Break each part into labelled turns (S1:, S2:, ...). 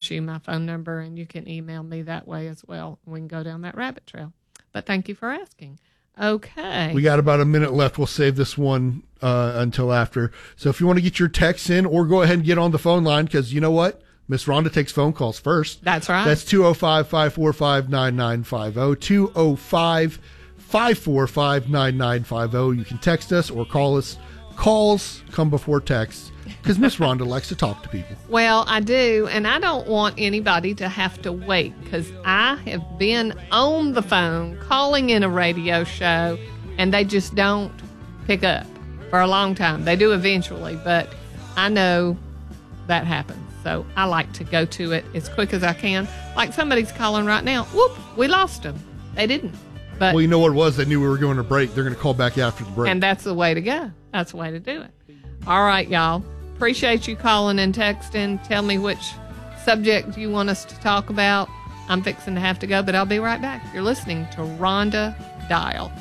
S1: text you my phone number, and you can email me that way as well. We can go down that rabbit trail. But thank you for asking. Okay.
S2: We got about a minute left. We'll save this one until after. So if you want to get your texts in, or go ahead and get on the phone line, because you know what? Miss Rhonda takes phone calls first.
S1: That's right.
S2: That's 205-545-9950, 205-545-9950. You can text us or call us. Calls come before texts, because Miss Rhonda likes to talk to people.
S1: Well, I do, and I don't want anybody to have to wait, because I have been on the phone calling in a radio show, and they just don't pick up for a long time. They do eventually, but I know that happens. So I like to go to it as quick as I can. Like somebody's calling right now. Whoop, we lost them. They didn't. But,
S2: well, you know what it was? They knew we were going to break. They're going to call back after the break.
S1: And that's the way to go. That's the way to do it. All right, y'all. Appreciate you calling and texting. Tell me which subject you want us to talk about. I'm fixing to have to go, but I'll be right back. You're listening to Rhonda Dial.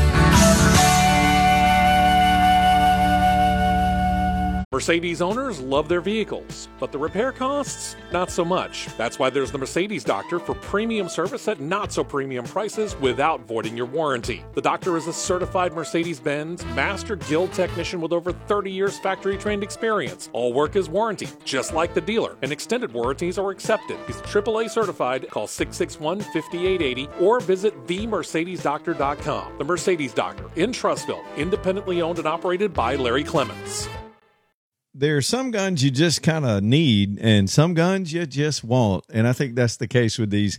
S3: Mercedes owners love their vehicles, but the repair costs, not so much. That's why there's the Mercedes Doctor for premium service at not so premium prices without voiding your warranty. The doctor is a certified Mercedes-Benz Master Guild technician with over 30 years factory trained experience. All work is warranty, just like the dealer, and extended warranties are accepted. He's AAA certified. Call 661-5880 or visit themercedesdoctor.com. The Mercedes Doctor in Trussville, independently owned and operated by Larry Clements.
S4: There are some guns you just kind of need and some guns you just want. And I think that's the case with these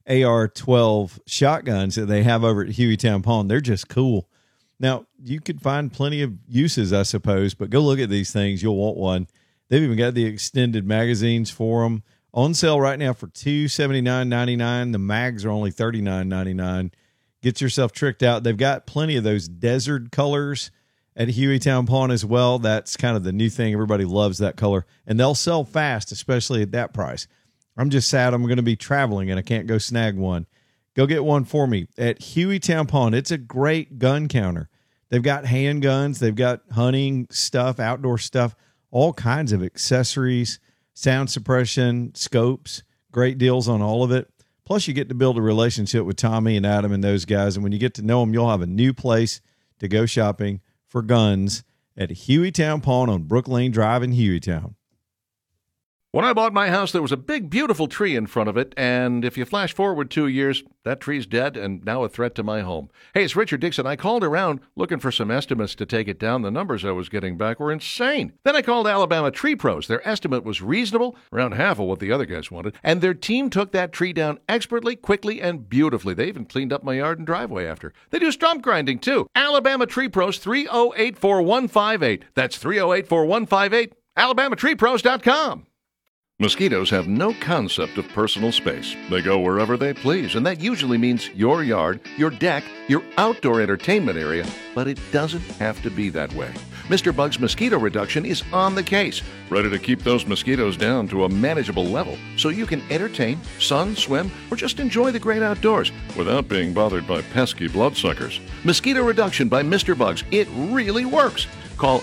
S4: AR-12 shotguns that they have over at Hueytown Pawn. They're just cool. Now, you could find plenty of uses, I suppose, but go look at these things. You'll want one. They've even got the extended magazines for them. On sale right now for $279.99. The mags are only $39.99. Get yourself tricked out. They've got plenty of those desert colors at Hueytown Pawn as well. That's kind of the new thing. Everybody loves that color, and they'll sell fast, especially at that price. I'm just sad I'm going to be traveling and I can't go snag one. Go get one for me at Hueytown Pawn. It's a great gun counter. They've got handguns. They've got hunting stuff, outdoor stuff, all kinds of accessories, sound suppression, scopes, great deals on all of it. Plus, you get to build a relationship with Tommy and Adam and those guys, and when you get to know them, you'll have a new place to go shopping for guns at Hueytown Pawn on Brook Lane Drive in Hueytown.
S5: When I bought my house, there was a big, beautiful tree in front of it, and if you flash forward 2 years, that tree's dead and now a threat to my home. Hey, it's Richard Dixon. I called around looking for some estimates to take it down. The numbers I was getting back were insane. Then I called Alabama Tree Pros. Their estimate was reasonable, around half of what the other guys wanted, and their team took that tree down expertly, quickly, and beautifully. They even cleaned up my yard and driveway after. They do stump grinding, too. Alabama Tree Pros, 308-4158. That's 308-4158. AlabamaTreePros.com. Mosquitoes have no concept of personal space. They go wherever they please, and that usually means your yard, your deck, your outdoor entertainment area, but it doesn't have to be that way. Mr. Bug's Mosquito Reduction is on the case, ready to keep those mosquitoes down to a manageable level so you can entertain, sun, swim, or just enjoy the great outdoors without being bothered by pesky bloodsuckers. Mosquito Reduction by Mr. Bugs. It really works. Call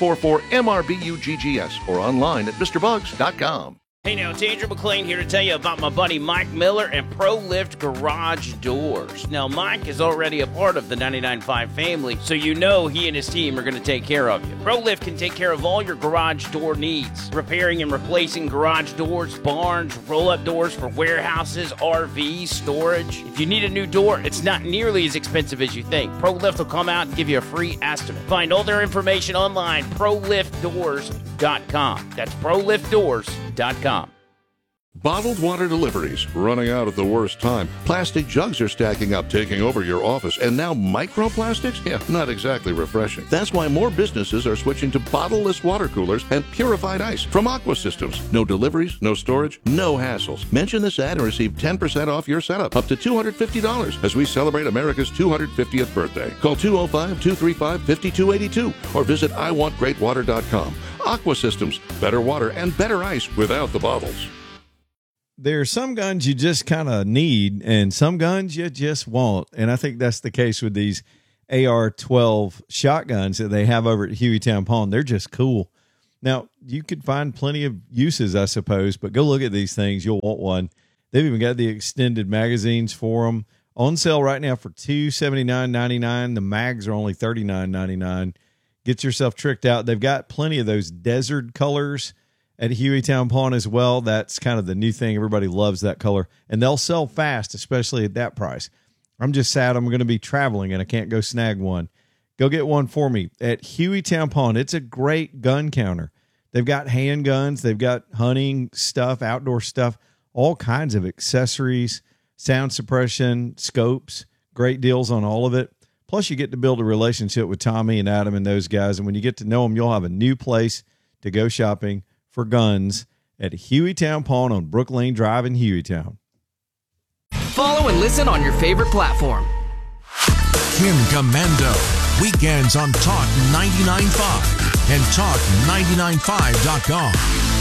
S5: 844-MRBUGGS or online at MrBugs.com.
S6: Hey now, it's Andrew McLean here to tell you about my buddy Mike Miller and ProLift Garage Doors. Now, Mike is already a part of the 99.5 family, so you know he and his team are going to take care of you. ProLift can take care of all your garage door needs, repairing and replacing garage doors, barns, roll-up doors for warehouses, RVs, storage. If you need a new door, it's not nearly as expensive as you think. ProLift will come out and give you a free estimate. Find all their information online, ProLiftDoors.com. That's ProLiftDoors.com.
S5: Bottled water deliveries running out at the worst time. Plastic jugs are stacking up, taking over your office. And now microplastics? Yeah, not exactly refreshing. That's why more businesses are switching to bottleless water coolers and purified ice from Aqua Systems. No deliveries, no storage, no hassles. Mention this ad and receive 10% off your setup, up to $250 as we celebrate America's 250th birthday. Call 205-235-5282 or visit iwantgreatwater.com. Aqua Systems, better water and better ice without the bottles.
S4: There are some guns you just kind of need and some guns you just want. And I think that's the case with these AR-12 shotguns that they have over at Hueytown Pawn. They're just cool. Now, you could find plenty of uses, I suppose, but go look at these things. You'll want one. They've even got the extended magazines for them. On sale right now for $279.99. The mags are only $39.99. Get yourself tricked out. They've got plenty of those desert colors at Hueytown Pawn as well. That's kind of the new thing. Everybody loves that color. And they'll sell fast, especially at that price. I'm just sad I'm going to be traveling and I can't go snag one. Go get one for me at Hueytown Pawn. It's a great gun counter. They've got handguns. They've got hunting stuff, outdoor stuff, all kinds of accessories, sound suppression, scopes, great deals on all of it. Plus, you get to build a relationship with Tommy and Adam and those guys. And when you get to know them, you'll have a new place to go shopping for guns at Hueytown Pawn on Brook Lane Drive in Hueytown.
S7: Follow and listen on your favorite platform.
S8: Kim Commando, weekends on Talk 99.5 and Talk995.com.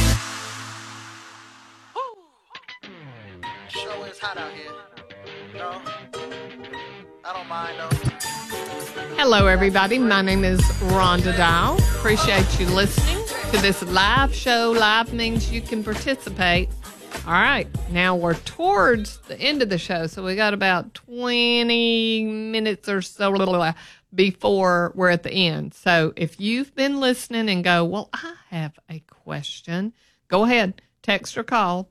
S9: Sure is hot out here. No, I don't mind though.
S1: Hello, everybody. My name is Rhonda Dial. Appreciate you listening to this live show. Live means you can participate. All right. Now we're towards the end of the show, so we got about 20 minutes or so before we're at the end. So if you've been listening and go, well, I have a question, go ahead. Text or call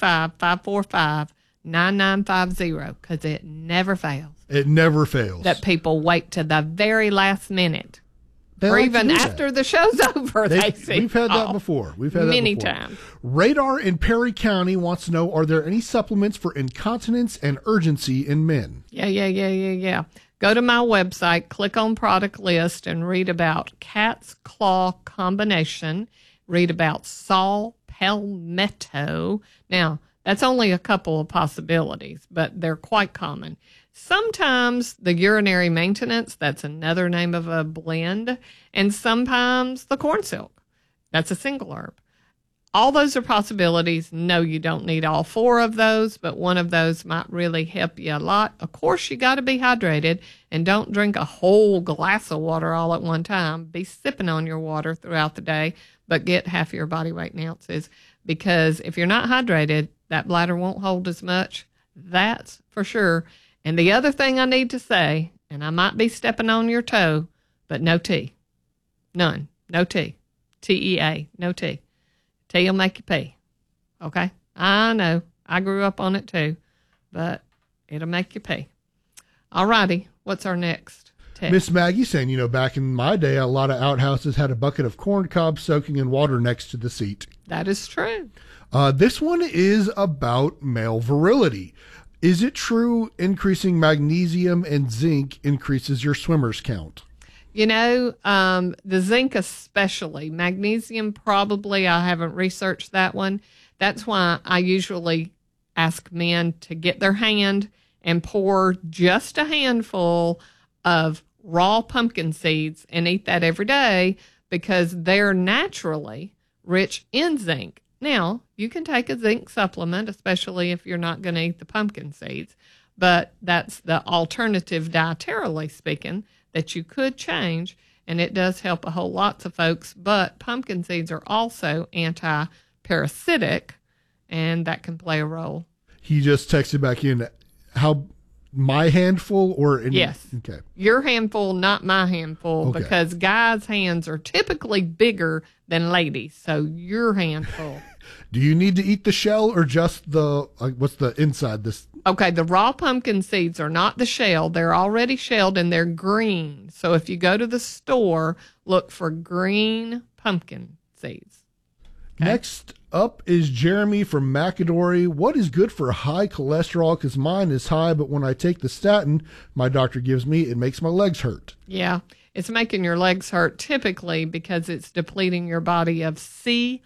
S1: 205-545-9950 because it never fails.
S2: It never fails.
S1: That people wait to the very last minute.
S2: They
S1: or
S2: like
S1: even
S2: to do
S1: after
S2: that.
S1: the show's over, they say.
S2: We've had that before. We've had that
S1: many
S2: before.
S1: times.
S2: Radar in Perry County wants to know, are there any supplements for incontinence and urgency in men?
S1: Yeah. Go to my website, click on product list, and read about Cat's Claw Combination. Read about Saw Palmetto. Now, that's only a couple of possibilities, but they're quite common. Sometimes the urinary maintenance, that's another name of a blend, and sometimes the corn silk, that's a single herb. All those are possibilities. No, you don't need all four of those, but one of those might really help you a lot. Of course, you got to be hydrated and don't drink a whole glass of water all at one time. Be sipping on your water throughout the day, but get half your body weight in ounces because if you're not hydrated, that bladder won't hold as much. That's for sure. And the other thing I need to say, and I might be stepping on your toe, but no tea. None. No tea. TEA. No tea. Tea will make you pee. Okay? I know. I grew up on it too, but it'll make you pee. All righty. What's our next text?
S2: Miss Maggie saying, back in my day, a lot of outhouses had a bucket of corn cobs soaking in water next to the seat.
S1: That is true.
S2: This one is about male virility. Is it true increasing magnesium and zinc increases your swimmer's count?
S1: The zinc especially. Magnesium probably, I haven't researched that one. That's why I usually ask men to get their hand and pour just a handful of raw pumpkin seeds and eat that every day because they're naturally rich in zinc. Now, you can take a zinc supplement, especially if you're not going to eat the pumpkin seeds, but that's the alternative dietarily speaking that you could change, and it does help a whole lots of folks, but pumpkin seeds are also anti-parasitic, and that can play a role.
S2: He just texted back in, how, my handful or?
S1: Yes.
S2: Okay.
S1: Your handful, not my handful,
S2: Okay.
S1: because guys' hands are typically bigger than ladies, so your handful.
S2: Do you need to eat the shell or just the, what's the inside this?
S1: Okay, the raw pumpkin seeds are not the shell. They're already shelled and they're green. So if you go to the store, look for green pumpkin seeds. Okay.
S2: Next up is Jeremy from McAdory. What is good for high cholesterol? Because mine is high, but when I take the statin my doctor gives me, it makes my legs hurt.
S1: Yeah, it's making your legs hurt typically because it's depleting your body of CoQ10,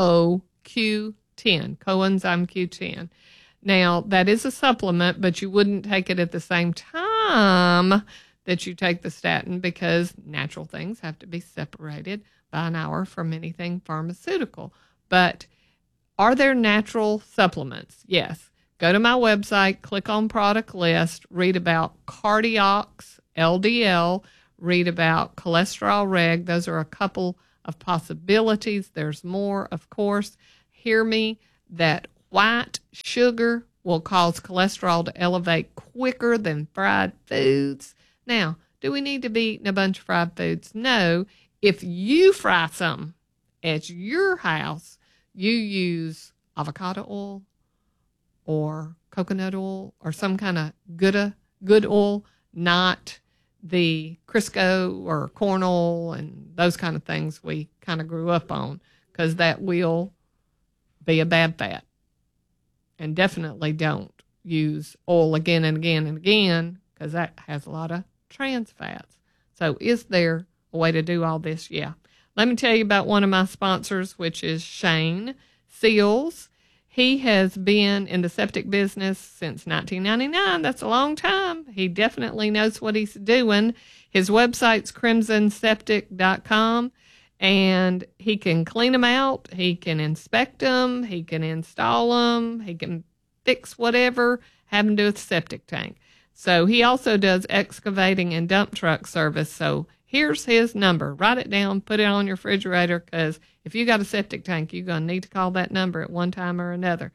S1: coenzyme Q10. Now, that is a supplement, but you wouldn't take it at the same time that you take the statin because natural things have to be separated by an hour from anything pharmaceutical. But are there natural supplements? Yes. Go to my website, click on product list, read about Cardiox, LDL, read about cholesterol reg. Those are a couple of possibilities. There's more, of course. Hear me, that white sugar will cause cholesterol to elevate quicker than fried foods. Now, do we need to be eating a bunch of fried foods? No. If you fry something at your house, you use avocado oil or coconut oil or some kind of good oil, not the Crisco or corn oil and those kind of things we kind of grew up on, because that will be a bad fat. And definitely don't use oil again and again and again, because that has a lot of trans fats. So is there a way to do all this? Yeah. Let me tell you about one of my sponsors, which is Shane Seals. He has been in the septic business since 1999. That's a long time. He definitely knows what he's doing. His website's crimsonseptic.com, and he can clean them out. He can inspect them. He can install them. He can fix whatever having to do with the septic tank. So he also does excavating and dump truck service. So here's his number. Write it down, put it on your refrigerator, because if you got a septic tank, you're going to need to call that number at one time or another.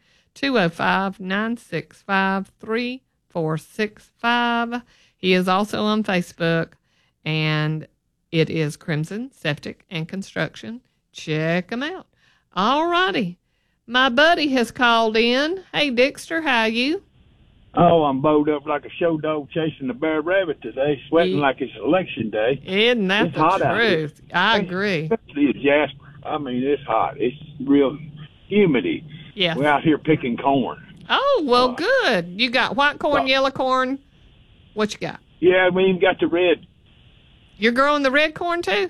S1: 205-965-3465. He is also on Facebook, and it is Crimson Septic and Construction. Check him out. All righty. My buddy has called in. Hey, Dexter, how are you?
S10: Oh, I'm bowed up like a show dog chasing a bear rabbit today, sweating like it's election day.
S1: Isn't that the truth? I agree.
S10: Especially in Jasper. I mean, it's hot. It's real humidity.
S1: Yeah.
S10: We're out here picking corn.
S1: Oh, well, good. You got white corn, yellow corn. What you got?
S10: Yeah, we even got the red.
S1: You're growing the red corn, too?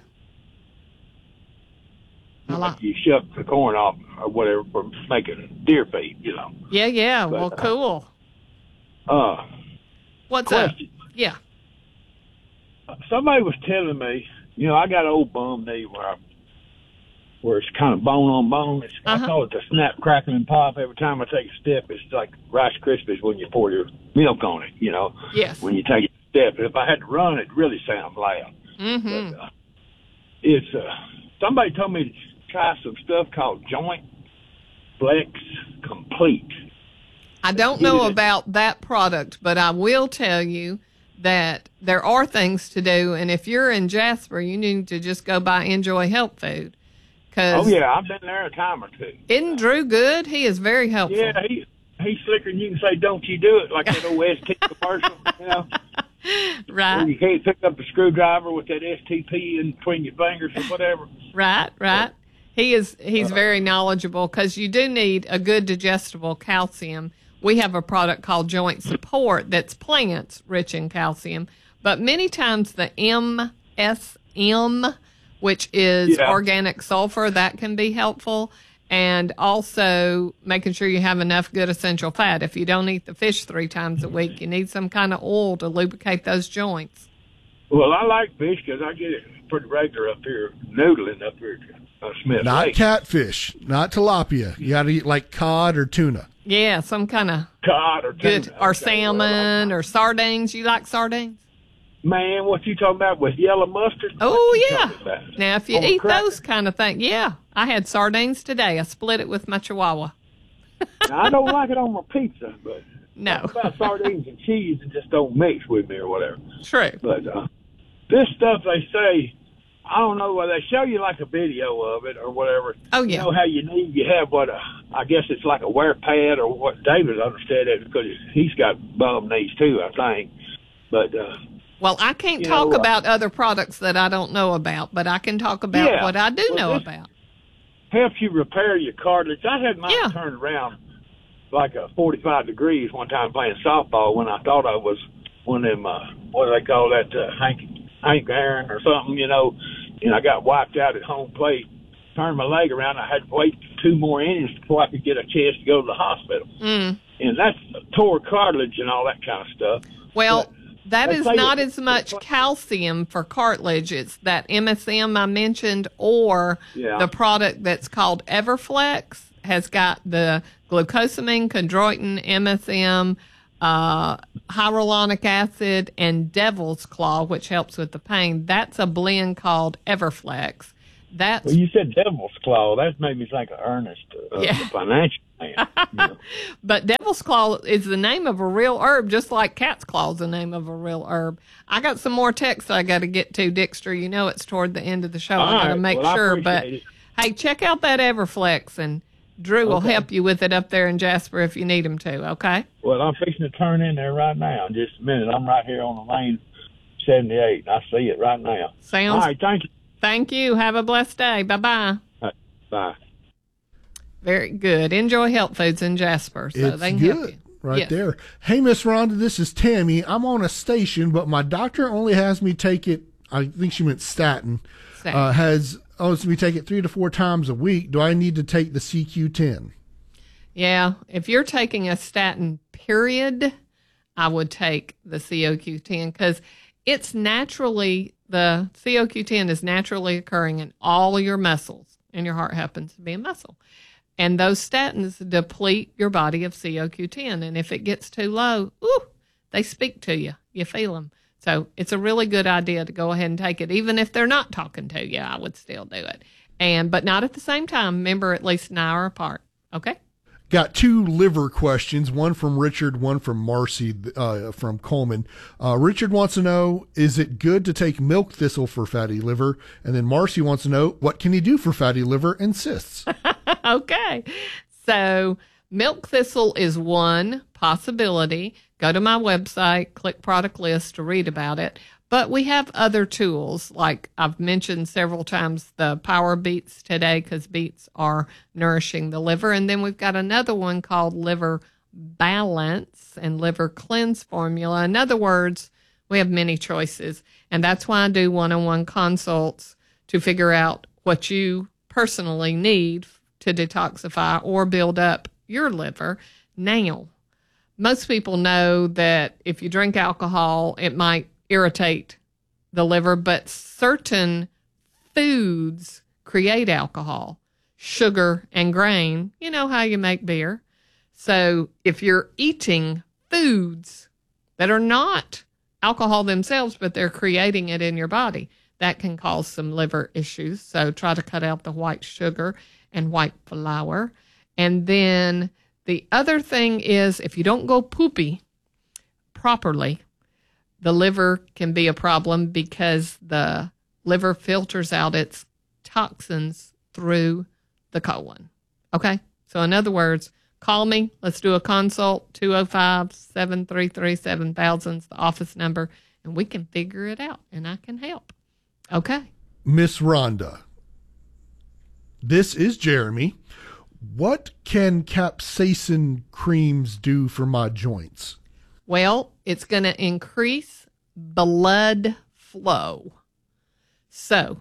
S10: You shove the corn off or whatever for making deer feed, you know.
S1: Yeah.
S10: But,
S1: well, cool. What's
S10: question.
S1: up? Yeah.
S10: Somebody was telling me, you know, I got an old bum knee where it's kind of bone on bone. I call it the snap, crackle, and pop. Every time I take a step, it's like Rice Krispies when you pour your milk on it, you know.
S1: Yes.
S10: When you take a step. If I had to run, it really sounds loud.
S1: Mm-hmm.
S10: But, somebody told me to try some stuff called Joint Flex Complete.
S1: I don't know about that product, but I will tell you that there are things to do. And if you're in Jasper, you need to just go by Enjoy Health Food.
S10: Oh, yeah, I've been there a time or two.
S1: Isn't Drew good? He is very helpful.
S10: Yeah, he's slicker than you can say, don't you do it, like that old ST commercial, you know?
S1: Right.
S10: Where you can't pick up the screwdriver with that STP in between your fingers or whatever.
S1: Right. He's very knowledgeable, because you do need a good digestible calcium. We have a product called Joint Support that's plants rich in calcium, but many times the MSM, which is organic sulfur, that can be helpful. And also making sure you have enough good essential fat. If you don't eat the fish 3 times a week, you need some kind of oil to lubricate those joints.
S10: Well, I like fish because I get it pretty regular up here, noodling up here at Smith
S2: Not
S10: Lake.
S2: catfish, not tilapia. You got to eat like cod or tuna.
S1: Yeah, some kind of
S10: cod or
S1: good,
S10: tuna.
S1: or salmon or sardines. You like sardines?
S10: Man, what you talking about with yellow mustard?
S1: Oh, yeah. Now, if you eat
S10: cracker?
S1: those kind of things, yeah. I had sardines today. I split it with my Chihuahua.
S10: Now, I don't like it on my pizza, but
S1: no.
S10: About sardines and cheese, it just don't mix with me or whatever.
S1: True.
S10: But this stuff they say, I don't know whether they show you like a video of it or whatever.
S1: Oh, yeah.
S10: You know how you have I guess it's like a wear pad or what. David understood it because he's got bum knees too, I think. But
S1: well, I can't talk about other products that I don't know about, but I can talk about what I do know about.
S10: Helps you repair your cartilage. I had mine turned around like 45 degrees one time playing softball when I thought I was one of them, what do they call that, Hank Aaron or something, you know, and I got wiped out at home plate. Turned my leg around. I had to wait 2 more innings before I could get a chance to go to the hospital. And that's tore cartilage and all that kind of stuff.
S1: Well, that is not as much calcium for cartilage. It's that MSM I mentioned, or the product that's called Everflex has got the glucosamine, chondroitin, MSM, hyaluronic acid, and devil's claw, which helps with the pain. That's a blend called Everflex. That's
S10: Well, you said devil's claw. That made me think of Ernest, the financial man. You know.
S1: But devil's claw is the name of a real herb, just like cat's claw is the name of a real herb. I got some more texts I got to get to, Dixter. You know it's toward the end of the show. I got to make sure. But hey, check out that Everflex, and Drew will help you with it up there in Jasper if you need him to. Okay.
S10: Well, I'm fixing to turn in there right now. In just a minute. I'm right here on the lane 78. I see it right now.
S1: Sounds.
S10: All right. Thank you.
S1: Thank you. Have a blessed day. Bye-bye.
S10: Bye.
S1: Very good. Enjoy Health Foods in Jasper. So
S2: It's
S1: they can
S2: good.
S1: help you.
S2: Right there. Hey, Miss Rhonda, this is Tammy. I'm on a station, but my doctor only has me take it, I think she meant statin, has me take it 3 to 4 times a week. Do I need to take the CQ10?
S1: Yeah. If you're taking a statin, period, I would take the COQ10 because it's naturally, the COQ10 is naturally occurring in all your muscles, and your heart happens to be a muscle. And those statins deplete your body of COQ10. And if it gets too low, they speak to you. You feel them. So it's a really good idea to go ahead and take it. Even if they're not talking to you, I would still do it. But not at the same time. Remember, at least an hour apart. Okay?
S2: Got 2 liver questions, one from Richard, one from Marcy from Coleman. Richard wants to know, is it good to take milk thistle for fatty liver? And then Marcy wants to know, what can he do for fatty liver and cysts?
S1: Okay. So milk thistle is one possibility. Go to my website, click product list to read about it. But we have other tools, like I've mentioned several times, the Power Beets today, because beets are nourishing the liver. And then we've got another one called Liver Balance and Liver Cleanse Formula. In other words, we have many choices. And that's why I do one-on-one consults to figure out what you personally need to detoxify or build up your liver. Now, most people know that if you drink alcohol, it might irritate the liver, but certain foods create alcohol, sugar and grain. You know how you make beer. So if you're eating foods that are not alcohol themselves, but they're creating it in your body, that can cause some liver issues. So try to cut out the white sugar and white flour. And then the other thing is, if you don't go poopy properly, the liver can be a problem because the liver filters out its toxins through the colon. Okay? So in other words, call me. Let's do a consult. 205-733-7000 is the office number, and we can figure it out, and I can help. Okay.
S2: Miss Rhonda, this is Jeremy. What can capsaicin creams do for my joints?
S1: Well, it's going to increase blood flow. So,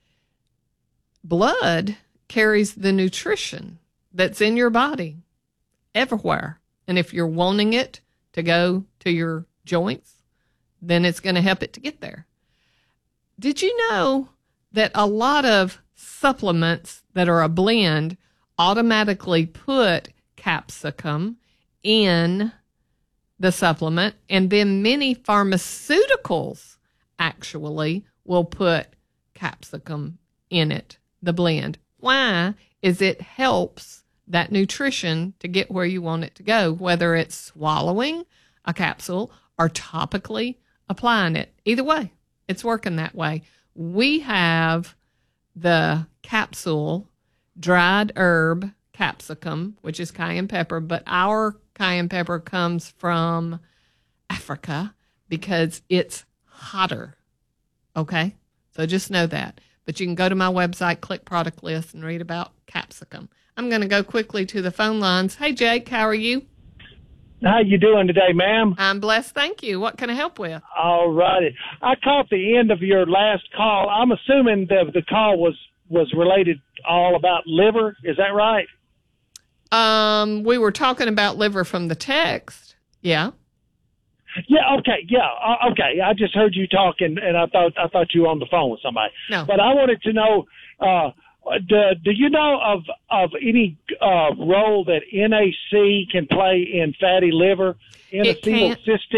S1: blood carries the nutrition that's in your body everywhere. And if you're wanting it to go to your joints, then it's going to help it to get there. Did you know that a lot of supplements that are a blend automatically put capsicum in the supplement, and then many pharmaceuticals actually will put capsicum in it, the blend. Why? Is it helps that nutrition to get where you want it to go, whether it's swallowing a capsule or topically applying it. Either way, it's working that way. We have the capsule dried herb capsicum, which is cayenne pepper, but our cayenne pepper comes from Africa because it's hotter. Okay? So just know that. But you can go to my website, click product list, and read about capsicum. I'm going to go quickly to the phone lines. Hey, Jake, how are you?
S11: How you doing today, ma'am?
S1: I'm blessed, thank you. What can I help with?
S11: All righty. I caught the end of your last call. I'm assuming the call was related all about liver. Is that right?
S1: We were talking about liver from the text. Yeah.
S11: Yeah. Okay. Yeah. Okay. I just heard you talking, and I thought you were on the phone with somebody.
S1: No.
S11: But I wanted to know, do you know of any role that NAC can play in fatty liver? N-acetylcysteine.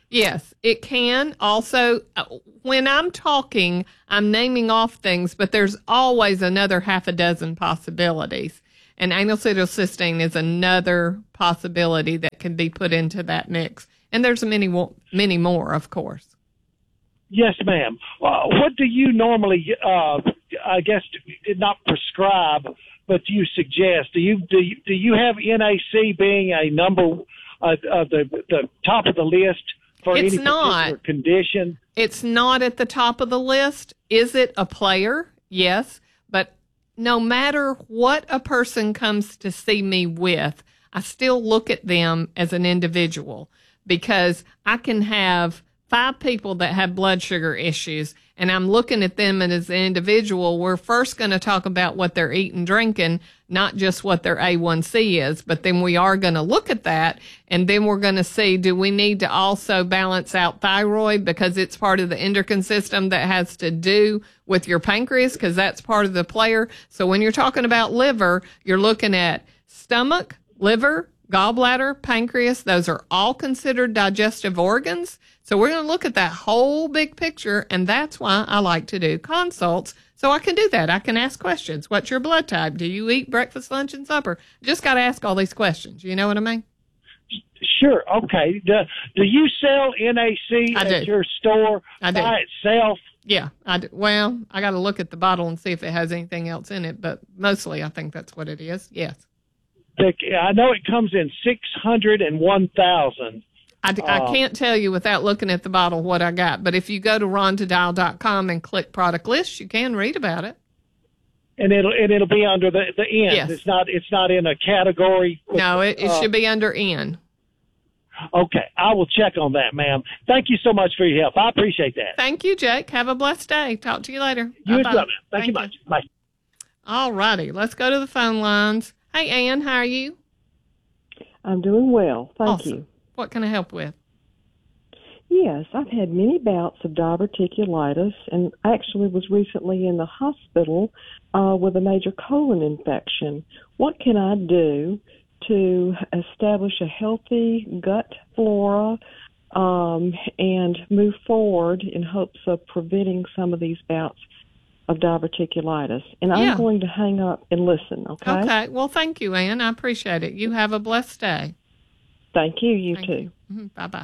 S1: Yes, it can. Also, when I'm talking, I'm naming off things, but there's always another half a dozen possibilities. And anal-acetylcysteine is another possibility that can be put into that mix. And there's many more, of course.
S11: Yes, ma'am. What do you normally, I guess, not prescribe, but do you suggest? Do you have NAC being a number of the top of the list for any particular condition?
S1: It's not at the top of the list. Is it a player? Yes. But no matter what a person comes to see me with, I still look at them as an individual, because I can have 5 people that have blood sugar issues, and I'm looking at them as an individual. We're first going to talk about what they're eating, drinking, not just what their A1C is, but then we are going to look at that, and then we're going to see, do we need to also balance out thyroid, because it's part of the endocrine system that has to do with your pancreas, because that's part of the player. So when you're talking about liver, you're looking at stomach, liver, gallbladder, pancreas. Those are all considered digestive organs. So we're going to look at that whole big picture, and that's why I like to do consults. So I can do that. I can ask questions. What's your blood type? Do you eat breakfast, lunch, and supper? Just got to ask all these questions. You know what I mean?
S11: Sure. Okay. Do you sell NAC at your store by itself?
S1: Yeah, I do. Well, I got to look at the bottle and see if it has anything else in it, but mostly I think that's what it is. Yes.
S11: I know it comes in 600 and 1,000.
S1: I can't tell you without looking at the bottle what I got, but if you go to rondadial.com and click product list, you can read about it.
S11: And it'll be under the N.
S1: Yes.
S11: It's not in a category.
S1: No, it should be under N.
S11: Okay, I will check on that, ma'am. Thank you so much for your help. I appreciate that.
S1: Thank you, Jake. Have a blessed day. Talk to you later.
S11: You as well, ma'am. Thank you much. Bye.
S1: All righty, let's go to the phone lines. Hey, Ann, how are you?
S12: I'm doing well. Thank
S1: awesome.
S12: you.
S1: What can I help with?
S12: Yes, I've had many bouts of diverticulitis and actually was recently in the hospital with a major colon infection. What can I do to establish a healthy gut flora and move forward in hopes of preventing some of these bouts of diverticulitis? And I'm going to hang up and listen, okay?
S1: Okay. Well, thank you, Ann. I appreciate it. You have a blessed day.
S12: Thank you. You too.
S1: Mm-hmm. Bye-bye.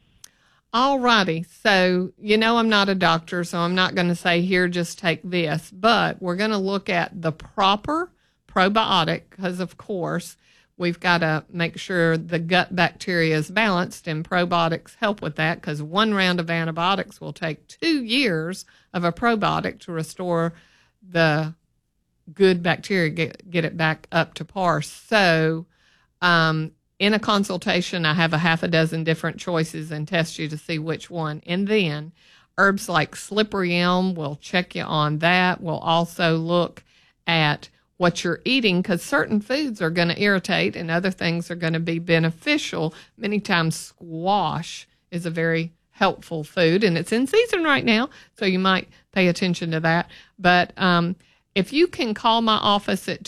S1: All righty. So, I'm not a doctor, so I'm not going to say, here, just take this. But we're going to look at the proper probiotic because, of course, we've got to make sure the gut bacteria is balanced, and probiotics help with that because one round of antibiotics will take 2 years of a probiotic to restore the good bacteria, get it back up to par. So, in a consultation, I have a half a dozen different choices and test you to see which one. And then herbs like slippery elm, we'll check you on that. We'll also look at what you're eating because certain foods are going to irritate and other things are going to be beneficial. Many times squash is a very helpful food, and it's in season right now, so you might pay attention to that. But if you can call my office at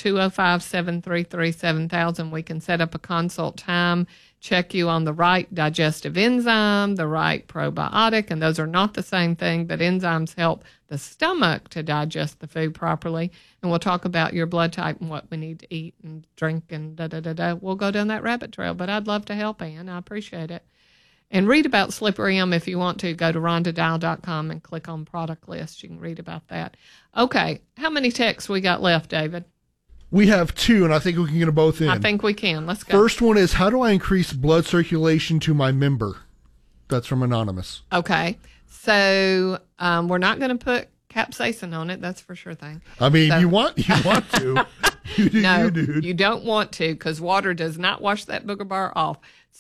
S1: 205-733-7000, we can set up a consult time, check you on the right digestive enzyme, the right probiotic, and those are not the same thing, but enzymes help the stomach to digest the food properly. And we'll talk about your blood type and what we need to eat and drink and da-da-da-da. We'll go down that rabbit trail, but I'd love to help, Ann. I appreciate it. And read about slippery elm if you want to. Go to rondadial.com and click on product list. You can read about that. Okay. How many texts we got left, David?
S2: We have 2, and I think we can get them both in.
S1: I think we can. Let's go.
S2: First one is, how do I increase blood circulation to my member? That's from Anonymous.
S1: Okay. So we're not going to put capsaicin on it. That's for sure thing.
S2: I mean, you want to. You do.
S1: You don't want to because water does not wash that booger bar off.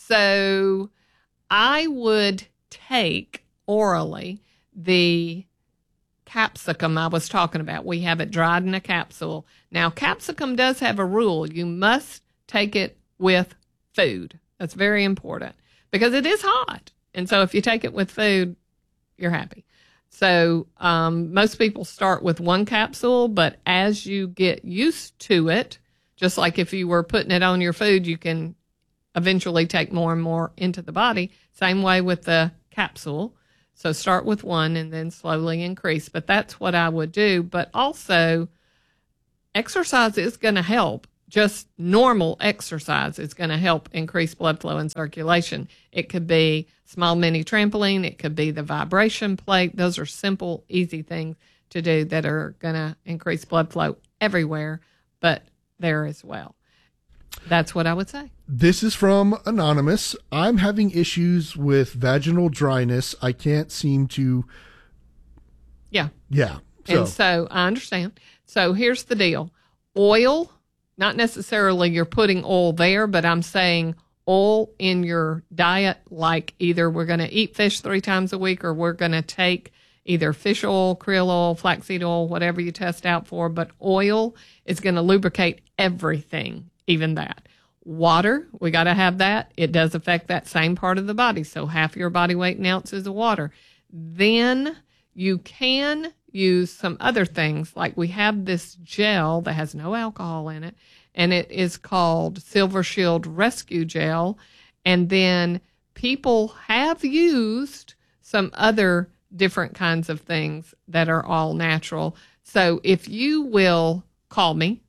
S1: So I would take orally the capsicum I was talking about. We have it dried in a capsule. Now, capsicum does have a rule. You must take it with food. That's very important because it is hot. And so if you take it with food, you're happy. So most people start with 1 capsule, but as you get used to it, just like if you were putting it on your food, you can eventually take more and more into the body. Same way with the capsule. So start with one and then slowly increase. But that's what I would do. But also, exercise is going to help. Just normal exercise is going to help increase blood flow and circulation. It could be small mini trampoline. It could be the vibration plate. Those are simple, easy things to do that are going to increase blood flow everywhere, but there as well. That's what I would say.
S2: This is from Anonymous. I'm having issues with vaginal dryness. I can't seem to.
S1: Yeah.
S2: Yeah.
S1: And so I understand. So here's the deal. Oil, not necessarily you're putting oil there, but I'm saying oil in your diet, like either we're going to eat fish 3 times a week or we're going to take either fish oil, krill oil, flaxseed oil, whatever you test out for, but oil is going to lubricate everything, even that. Water, we got to have that. It does affect that same part of the body, so half your body weight in ounces of water. Then you can use some other things, like we have this gel that has no alcohol in it, and it is called Silver Shield Rescue Gel, and then people have used some other different kinds of things that are all natural. So if you will call me,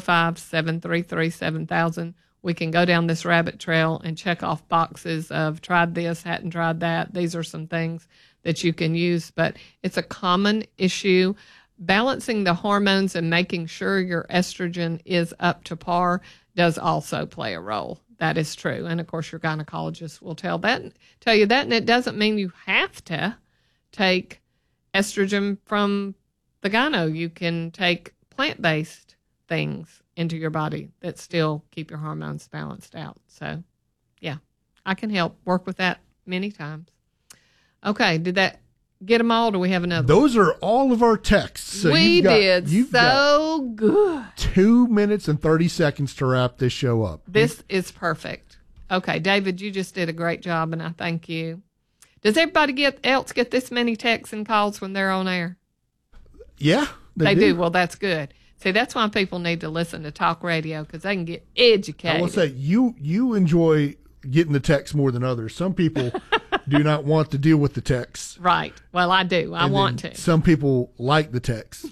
S1: 205-733-7000, we can go down this rabbit trail and check off boxes of tried this, hadn't tried that. These are some things that you can use, but it's a common issue. Balancing the hormones and making sure your estrogen is up to par does also play a role. That is true. And of course, your gynecologist will tell you that. And it doesn't mean you have to take estrogen from the gyno. You can take plant-based things into your body that still keep your hormones balanced out. So, yeah, I can help work with that many times. Okay, did that get them all? Or do we have another?
S2: Those are all of our texts. So
S1: we did so good.
S2: 2 minutes and 30 seconds to wrap this show up.
S1: This is perfect. Okay, David, you just did a great job, and I thank you. Does everybody else get this many texts and calls when they're on air?
S2: Yeah,
S1: they do. Well, that's good. See, that's why people need to listen to talk radio, because they can get educated.
S2: I will say, you enjoy getting the text more than others. Some people do not want to deal with the texts.
S1: Right. Well, I do. I want to.
S2: Some people like the texts.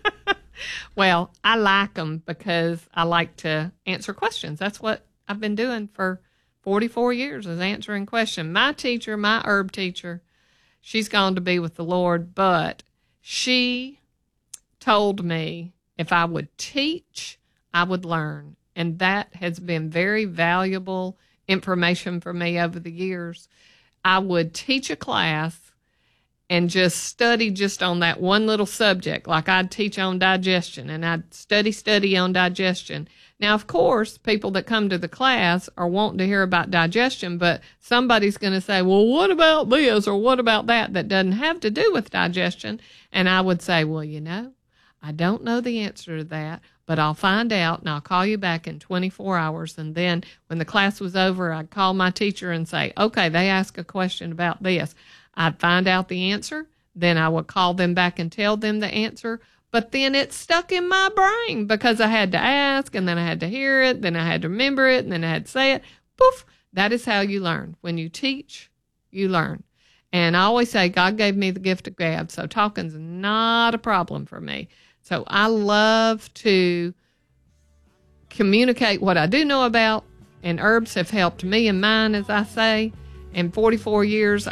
S1: Well, I like them because I like to answer questions. That's what I've been doing for 44 years, is answering questions. My teacher, my herb teacher, she's gone to be with the Lord, but she told me if I would teach, I would learn. And that has been very valuable information for me over the years. I would teach a class and just study just on that one little subject. Like I'd teach on digestion and I'd study on digestion. Now, of course, people that come to the class are wanting to hear about digestion, but somebody's going to say, well, what about this or what about that doesn't have to do with digestion? And I would say, well, I don't know the answer to that, but I'll find out and I'll call you back in 24 hours. And then when the class was over, I'd call my teacher and say, okay, they asked a question about this. I'd find out the answer. Then I would call them back and tell them the answer. But then it stuck in my brain because I had to ask, and then I had to hear it, then I had to remember it, and then I had to say it. Poof. That is how you learn. When you teach, you learn. And I always say God gave me the gift of gab, so talking's not a problem for me. So I love to communicate what I do know about, and herbs have helped me and mine, as I say. In 44 years,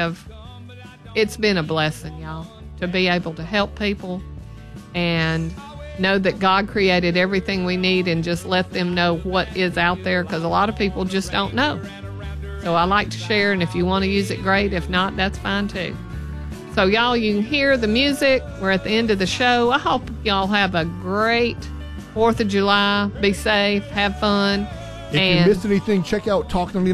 S1: it's been a blessing, y'all, to be able to help people and know that God created everything we need and just let them know what is out there, because a lot of people just don't know. So I like to share, and if you want to use it, great. If not, that's fine too. So, y'all, you can hear the music. We're at the end of the show. I hope y'all have a great 4th of July. Be safe. Have fun.
S2: If you missed anything, check out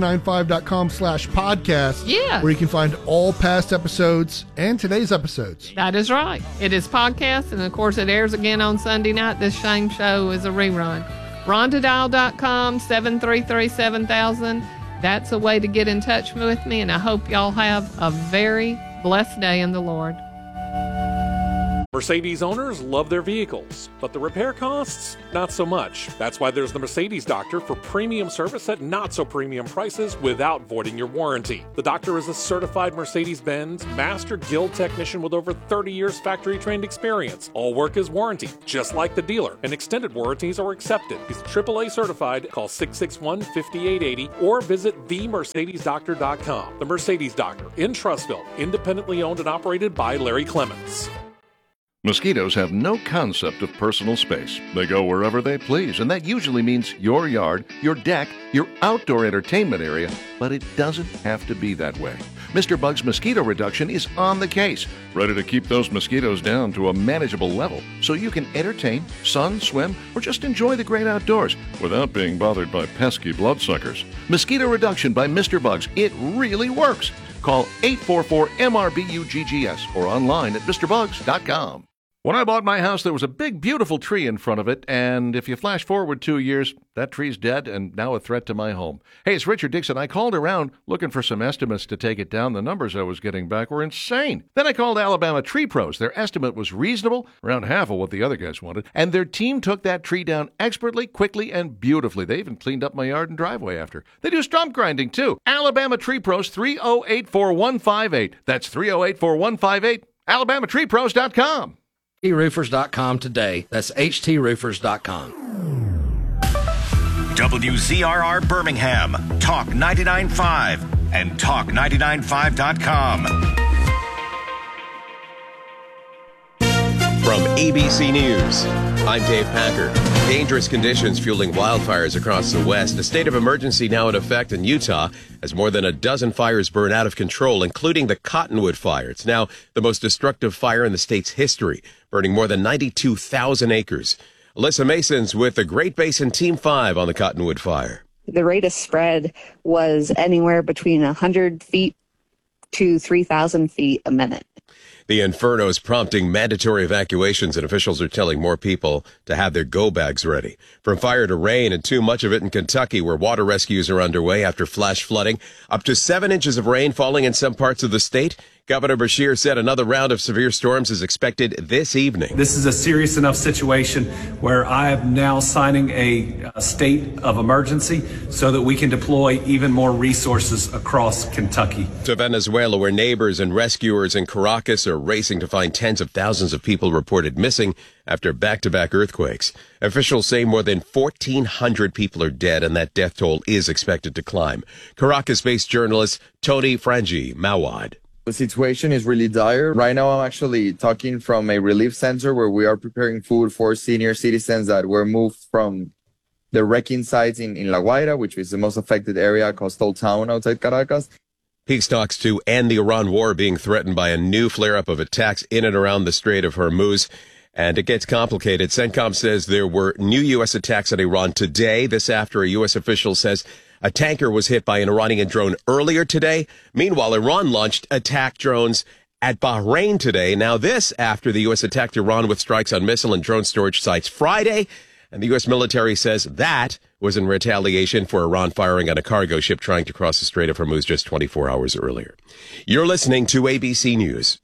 S2: talk995.com/podcast.
S1: Yeah.
S2: Where you can find all past episodes and today's episodes.
S1: That is right. It is podcast, and, of course, it airs again on Sunday night. This same show is a rerun. RhondaDial.com, 733-7000. That's a way to get in touch with me, and I hope y'all have a very blessed day in the Lord.
S3: Mercedes owners love their vehicles, but the repair costs, not so much. That's why there's the Mercedes Doctor for premium service at not so premium prices without voiding your warranty. The doctor is a certified Mercedes-Benz Master Guild technician with over 30 years factory-trained experience. All work is warranted, just like the dealer, and extended warranties are accepted. He's AAA certified. Call 661-5880 or visit themercedesdoctor.com. The Mercedes Doctor in Trussville, independently owned and operated by Larry Clements.
S5: Mosquitoes have no concept of personal space. They go wherever they please, and that usually means your yard, your deck, your outdoor entertainment area, but it doesn't have to be that way. Mr. Bug's Mosquito Reduction is on the case, ready to keep those mosquitoes down to a manageable level so you can entertain, sun, swim, or just enjoy the great outdoors without being bothered by pesky bloodsuckers. Mosquito Reduction by Mr. Bugs. It really works. Call 844-MRBUGGS or online at MrBugs.com. When I bought my house, there was a big, beautiful tree in front of it, and if you flash forward 2 years, that tree's dead and now a threat to my home. Hey, it's Richard Dixon. I called around looking for some estimates to take it down. The numbers I was getting back were insane. Then I called Alabama Tree Pros. Their estimate was reasonable, around half of what the other guys wanted, and their team took that tree down expertly, quickly, and beautifully. They even cleaned up my yard and driveway after. They do stump grinding, too. Alabama Tree Pros, 308-4158. That's 308-4158. AlabamaTreePros.com.
S13: HTRoofers.com today. That's HTRoofers.com.
S14: WZRR Birmingham, Talk 99.5 and Talk995.com.
S15: From ABC News, I'm Dave Packer. Dangerous conditions fueling wildfires across the West. A state of emergency now in effect in Utah as more than a dozen fires burn out of control, including the Cottonwood Fire. It's now the most destructive fire in the state's history, burning more than 92,000 acres. Alyssa Mason's with the Great Basin Team 5 on the Cottonwood Fire.
S16: The rate of spread was anywhere between 100 feet to 3,000 feet a minute.
S15: The inferno is prompting mandatory evacuations, and officials are telling more people to have their go bags ready. From fire to rain, and too much of it in Kentucky, where water rescues are underway after flash flooding. Up to 7 inches of rain falling in some parts of the state. Governor Beshear said another round of severe storms is expected this evening.
S17: This is a serious enough situation where I am now signing a state of emergency so that we can deploy even more resources across Kentucky.
S15: To Venezuela, where neighbors and rescuers in Caracas are racing to find tens of thousands of people reported missing after back-to-back earthquakes. Officials say more than 1,400 people are dead, and that death toll is expected to climb. Caracas-based journalist Tony Frangi, Mawad.
S18: The situation is really dire. Right now, I'm actually talking from a relief center where we are preparing food for senior citizens that were moved from the wrecking sites in La Guaira, which is the most affected area, coastal town outside Caracas.
S15: Peace talks to end the Iran war being threatened by a new flare-up of attacks in and around the Strait of Hormuz. And it gets complicated. CENTCOM says there were new U.S. attacks on Iran today. This after a U.S. official says a tanker was hit by an Iranian drone earlier today. Meanwhile, Iran launched attack drones at Bahrain today. Now this after the U.S. attacked Iran with strikes on missile and drone storage sites Friday. And the U.S. military says that was in retaliation for Iran firing on a cargo ship trying to cross the Strait of Hormuz just 24 hours earlier. You're listening to ABC News.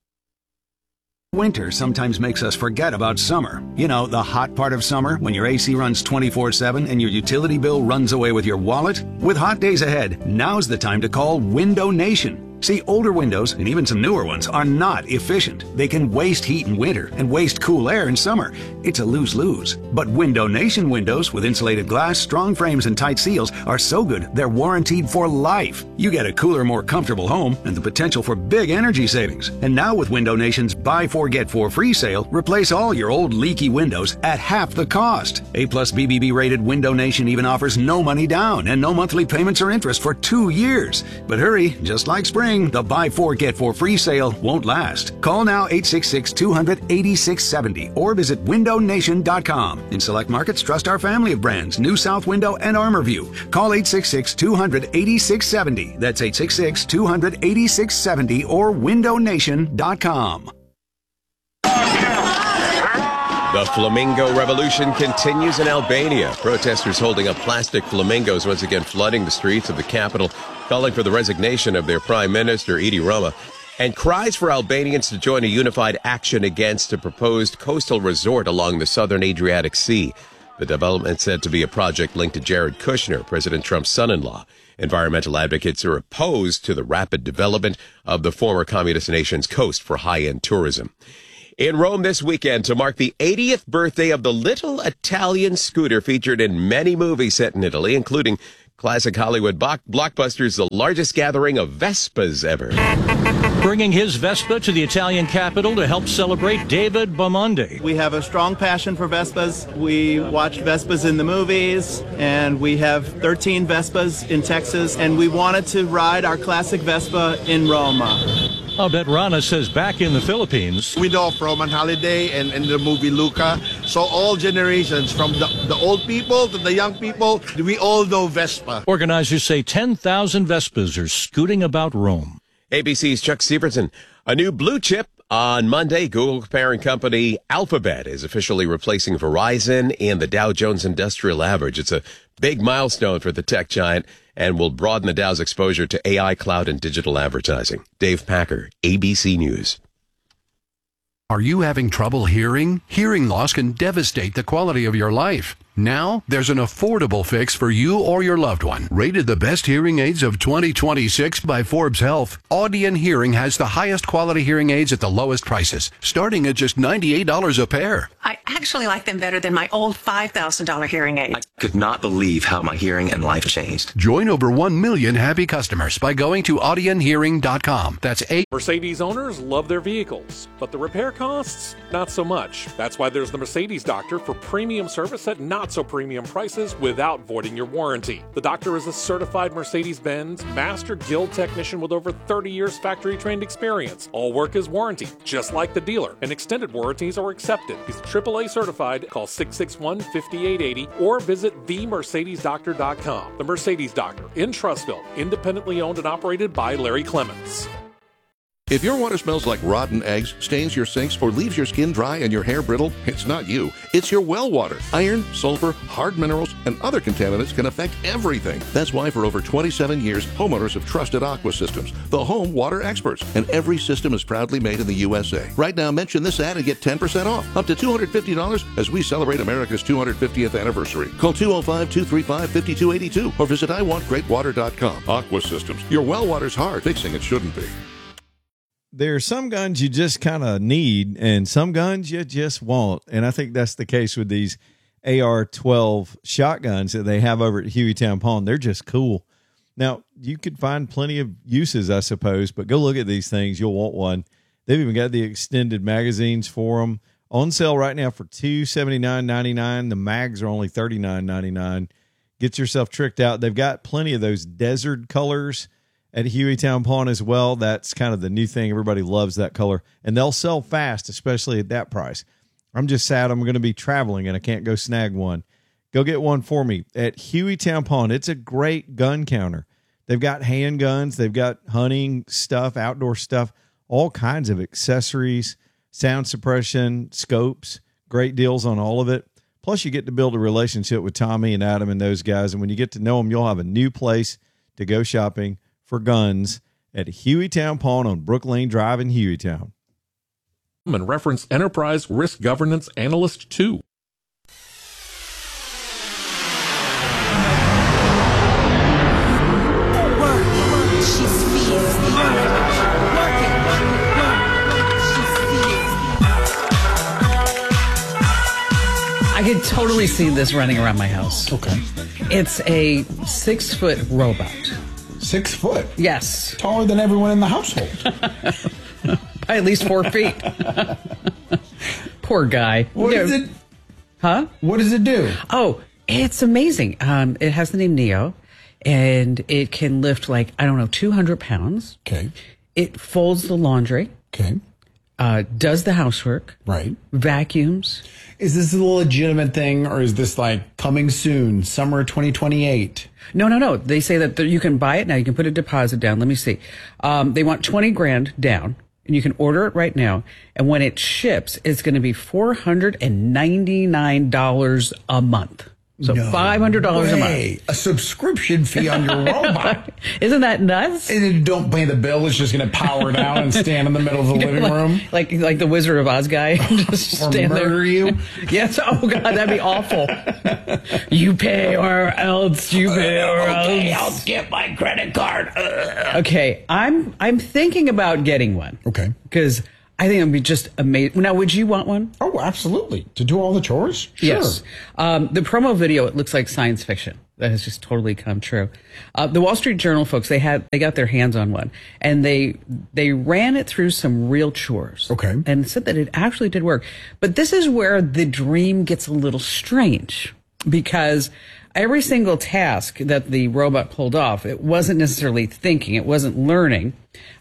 S19: Winter sometimes makes us forget about summer. You know, the hot part of summer when your AC runs 24/7 and your utility bill runs away with your wallet? With hot days ahead, now's the time to call Window Nation. See, older windows, and even some newer ones, are not efficient. They can waste heat in winter and waste cool air in summer. It's a lose-lose. But Window Nation windows with insulated glass, strong frames, and tight seals are so good they're warranted for life. You get a cooler, more comfortable home and the potential for big energy savings. And now with Window Nation's Buy 4 Get 4 free sale, replace all your old leaky windows at half the cost. A+ BBB rated Window Nation even offers no money down and no monthly payments or interest for 2 years. But hurry, just like spring, the Buy 4 Get 4 free sale won't last. Call now 866-200-8670 or visit windownation.com. In select markets, trust our family of brands, New South Window and ArmorView. Call 866-200-8670. That's 866-200-8670 or windownation.com.
S15: The Flamingo Revolution continues in Albania. Protesters holding up plastic flamingos once again flooding the streets of the capital, calling for the resignation of their Prime Minister, Edi Rama. And cries for Albanians to join a unified action against a proposed coastal resort along the southern Adriatic Sea. The development said to be a project linked to Jared Kushner, President Trump's son-in-law. Environmental advocates are opposed to the rapid development of the former communist nation's coast for high-end tourism. In Rome this weekend, to mark the 80th birthday of the little Italian scooter featured in many movies set in Italy, including classic Hollywood blockbusters, the largest gathering of Vespas ever.
S20: Bringing his Vespa to the Italian capital to help celebrate David Bamonde.
S21: We have a strong passion for Vespas. We watch Vespas in the movies, and we have 13 Vespas in Texas, and we wanted to ride our classic Vespa in Rome.
S20: Abet Rana says back in the Philippines,
S22: we know from on holiday and in the movie Luca, so all generations, from the old people to the young people, we all know Vespa.
S20: Organizers say 10,000 Vespas are scooting about Rome.
S15: ABC's Chuck Severson. A new blue chip on Monday. Google parent company Alphabet is officially replacing Verizon in the Dow Jones Industrial Average. It's a big milestone for the tech giant and will broaden the Dow's exposure to AI, cloud, and digital advertising. Dave Packer, ABC News.
S23: Are you having trouble hearing? Hearing loss can devastate the quality of your life. Now, there's an affordable fix for you or your loved one. Rated the best hearing aids of 2026 by Forbes Health, Audion Hearing has the highest quality hearing aids at the lowest prices, starting at just $98 a pair.
S24: I actually like them better than my old $5,000 hearing aid.
S25: I could not believe how my hearing and life changed.
S23: Join over 1 million happy customers by going to audionhearing.com. That's
S3: Mercedes owners love their vehicles, but the repair costs, not so much. That's why there's the Mercedes Doctor for premium service at not so premium prices without voiding your warranty. The doctor is a certified Mercedes-Benz Master Guild technician with over 30 years factory-trained experience. All work is warranty, just like the dealer, and extended warranties are accepted. He's AAA certified. Call 661-5880 or visit themercedesdoctor.com. The Mercedes Doctor in Trussville, independently owned and operated by Larry Clements.
S5: If your water smells like rotten eggs, stains your sinks, or leaves your skin dry and your hair brittle, it's not you. It's your well water. Iron, sulfur, hard minerals, and other contaminants can affect everything. That's why for over 27 years, homeowners have trusted Aqua Systems, the home water experts, and every system is proudly made in the USA. Right now, mention this ad and get 10% off, up to $250 as we celebrate America's 250th anniversary. Call 205-235-5282 or visit iwantgreatwater.com. Aqua Systems. Your well water's hard. Fixing it shouldn't be.
S4: There are some guns you just kind of need and some guns you just want. And I think that's the case with these AR-12 shotguns that they have over at Hueytown Pawn. They're just cool. Now, you could find plenty of uses, I suppose, but go look at these things. You'll want one. They've even got the extended magazines for them. On sale right now for $279.99. The mags are only $39.99. Get yourself tricked out. They've got plenty of those desert colors at Hueytown Pawn as well. That's kind of the new thing. Everybody loves that color, and they'll sell fast, especially at that price. I'm just sad I'm going to be traveling and I can't go snag one. Go get one for me at Hueytown Pawn. It's a great gun counter. They've got handguns. They've got hunting stuff, outdoor stuff, all kinds of accessories, sound suppression, scopes, great deals on all of it. Plus, you get to build a relationship with Tommy and Adam and those guys, and when you get to know them, you'll have a new place to go shopping for guns at Hueytown Pawn on Brook Lane Drive in Hueytown.
S3: And reference Enterprise Risk Governance Analyst 2.
S26: I could totally see this running around my house.
S27: Okay.
S26: It's a 6-foot robot.
S27: 6 foot?
S26: Yes.
S27: Taller than everyone in the household.
S26: By at least 4 feet. Poor guy.
S27: What is it?
S26: Huh?
S27: What does it do?
S26: Oh, it's amazing. It has the name Neo, and it can lift 200 pounds.
S27: Okay.
S26: It folds the laundry.
S27: Okay.
S26: Does the housework.
S27: Right.
S26: Vacuums.
S27: Is this a legitimate thing, or is this coming soon, summer 2028?
S26: No. They say that you can buy it now. You can put a deposit down. Let me see. They want $20,000 down, and you can order it right now. And when it ships, it's going to be $499 a month. So $500 a month.
S27: A subscription fee on your robot.
S26: Isn't that nuts?
S27: And you don't pay the bill. It's just going to power down and stand in the middle of the living room.
S26: Like the Wizard of Oz guy. Just
S27: or
S26: stand
S27: murder
S26: there.
S27: you.
S26: Yes. Oh, God, that'd be awful. You pay or else. You pay or
S27: Okay,
S26: else.
S27: I'll get my credit card.
S26: Okay, I'm thinking about getting one.
S27: Okay.
S26: Because I think it would be just amazing. Now, would you want one?
S27: Oh, absolutely. To do all the chores? Sure.
S26: Yes. The promo video, it looks like science fiction. That has just totally come true. The Wall Street Journal folks, they got their hands on one, and they ran it through some real chores.
S27: Okay.
S26: And said that it actually did work. But this is where the dream gets a little strange, because every single task that the robot pulled off, it wasn't necessarily thinking, it wasn't learning.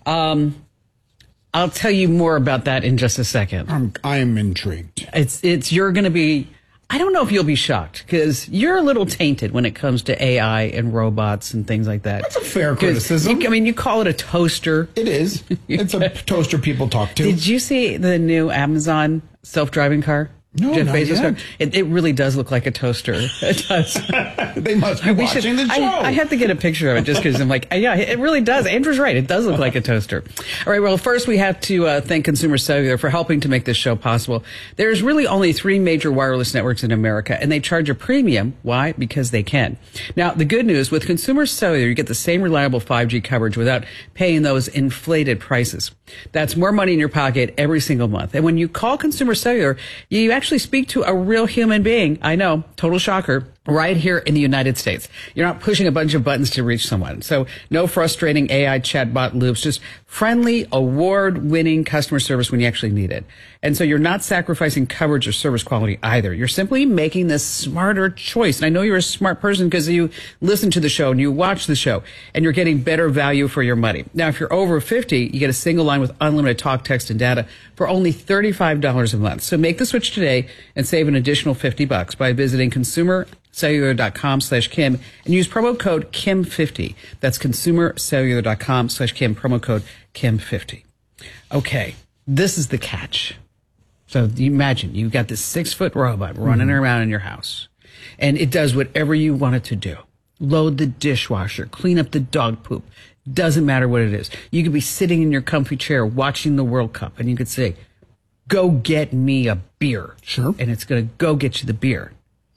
S26: I'll tell you more about that in just a second.
S27: I am intrigued.
S26: You're going to be, I don't know if you'll be shocked, because you're a little tainted when it comes to AI and robots and things like that.
S27: That's a fair criticism.
S26: You call it a toaster.
S27: It is. It's a toaster people talk to.
S26: Did you see the new Amazon self-driving car?
S27: No,
S26: Jeff
S27: not
S26: Bezos
S27: yet.
S26: car? It really does look like a toaster. It does.
S27: They must be watching the show.
S26: I have to get a picture of it just because I'm like, yeah, it really does. Andrew's right. It does look like a toaster. All right. Well, first we have to thank Consumer Cellular for helping to make this show possible. There's really only 3 major wireless networks in America, and they charge a premium. Why? Because they can. Now, the good news, with Consumer Cellular, you get the same reliable 5G coverage without paying those inflated prices. That's more money in your pocket every single month. And when you call Consumer Cellular, you actually speak to a real human being. I know, total shocker. Right here in the United States. You're not pushing a bunch of buttons to reach someone. So no frustrating AI chatbot loops, just friendly, award-winning customer service when you actually need it. And so you're not sacrificing coverage or service quality either. You're simply making this smarter choice. And I know you're a smart person because you listen to the show and you watch the show, and you're getting better value for your money. Now, if you're over 50, you get a single line with unlimited talk, text, and data for only $35 a month. So make the switch today and save an additional $50 by visiting consumercellular.com/Kim and use promo code Kim50. That's consumercellular.com/Kim, promo code Kim50. Okay, this is the catch. So you imagine you've got this 6-foot robot running around in your house, and it does whatever you want it to do. Load the dishwasher, clean up the dog poop. Doesn't matter what it is. You could be sitting in your comfy chair watching the World Cup, and you could say, go get me a beer.
S27: Sure.
S26: And it's going to go get you the beer.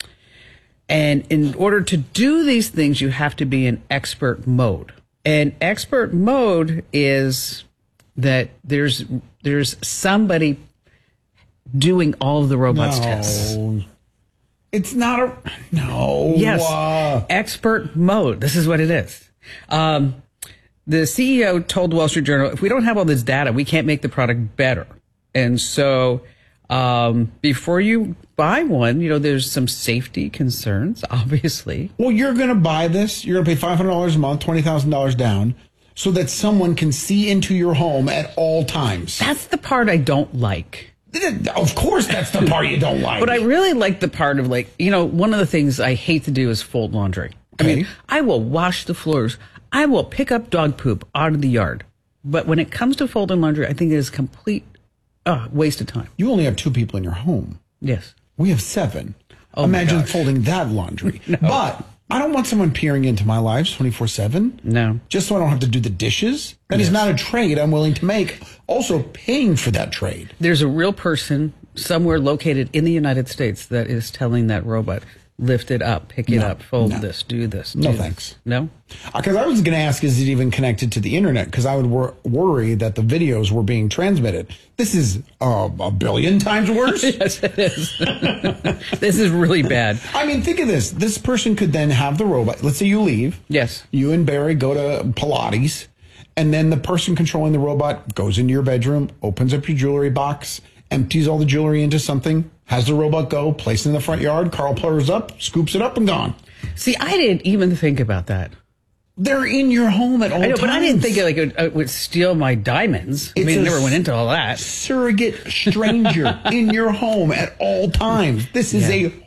S26: And in order to do these things, you have to be in expert mode. And expert mode is that there's somebody doing all of the robot's tests.
S27: It's not a... No.
S26: Yes. Expert mode. This is what it is. The CEO told the Wall Street Journal, if we don't have all this data, we can't make the product better. And so before you buy one, there's some safety concerns, obviously.
S27: Well, you're going to buy this. You're going to pay $500 a month, $20,000 down, so that someone can see into your home at all times.
S26: That's the part I don't like.
S27: Of course that's the part you don't like.
S26: But I really like the part of one of the things I hate to do is fold laundry.
S27: Okay.
S26: I mean, I will wash the floors. I will pick up dog poop out of the yard. But when it comes to folding laundry, I think it is complete waste of time.
S27: You only have 2 people in your home.
S26: Yes.
S27: We have 7.
S26: Oh,
S27: imagine folding that laundry.
S26: No.
S27: But I don't want someone peering into my lives 24/7.
S26: No.
S27: Just so I don't have to do the dishes. That is not a trade I'm willing to make. Also paying for that trade.
S26: There's a real person somewhere located in the United States that is telling that robot, lift it up, pick it up, fold this, do this.
S27: No,
S26: do
S27: thanks.
S26: This. No?
S27: Because I was going to ask, is it even connected to the internet? Because I would worry that the videos were being transmitted. This is a billion times worse.
S26: Yes, it is. This is really bad.
S27: I mean, think of this. This person could then have the robot. Let's say you leave.
S26: Yes.
S27: You and Barry go to Pilates. And then the person controlling the robot goes into your bedroom, opens up your jewelry box, empties all the jewelry into something, has the robot go, place it in the front yard, Carl pulls up, scoops it up, and gone.
S26: See, I didn't even think about that.
S27: They're in your home at all times.
S26: But I didn't think it would steal my diamonds. I never went into all that.
S27: Surrogate stranger in your home at all times. This is a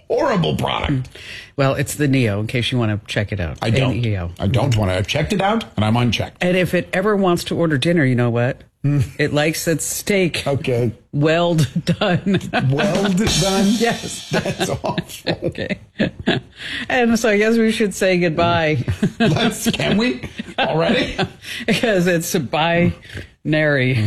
S27: horrible product.
S26: Well, it's the Neo, in case you want to check it out.
S27: I don't.
S26: Neo.
S27: I don't want to. I've checked it out, and I'm unchecked.
S26: And if it ever wants to order dinner, you know what? It likes its steak.
S27: Okay.
S26: Well done.
S27: Well done?
S26: Yes.
S27: That's awful.
S26: Okay. And so I guess we should say goodbye.
S27: Can we? Already?
S26: Because it's binary.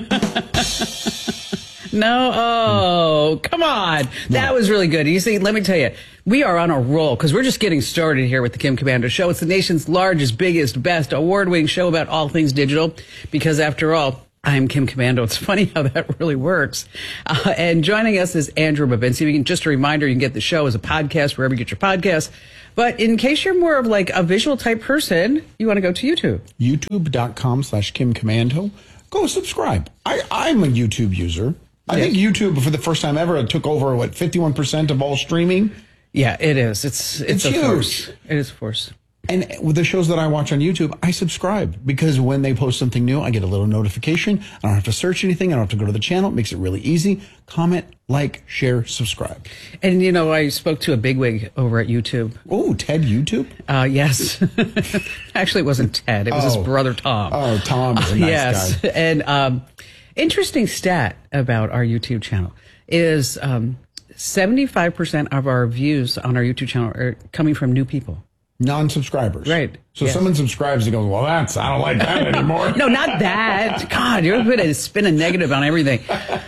S26: No, oh, come on. That was really good. You see, let me tell you, we are on a roll because we're just getting started here with the Kim Komando Show. It's the nation's largest, biggest, best award-winning show about all things digital because, after all, I'm Kim Komando. It's funny how that really works. And joining us is Andrew Babinski. Just a reminder, you can get the show as a podcast wherever you get your podcasts. But in case you're more of like a visual type person, you want to go to YouTube.
S27: YouTube.com/Kim Komando. Go subscribe. I'm a YouTube user. I think YouTube, for the first time ever, it took over, 51% of all streaming?
S26: Yeah, it is. It's a
S27: huge.
S26: force. It is a force.
S27: And with the shows that I watch on YouTube, I subscribe because when they post something new, I get a little notification. I don't have to search anything. I don't have to go to the channel. It makes it really easy. Comment, like, share, subscribe.
S26: And, you know, I spoke to a bigwig over at YouTube.
S27: Oh, Ted YouTube?
S26: Yes. Actually, it wasn't Ted. It was his brother, Tom.
S27: Oh, Tom is a nice guy.
S26: And interesting stat about our YouTube channel is 75% of our views on our YouTube channel are coming from new people.
S27: Non-subscribers.
S26: Right.
S27: So someone subscribes and goes, well, I don't like that anymore.
S26: No, not that. God, you're going to spin a negative on everything.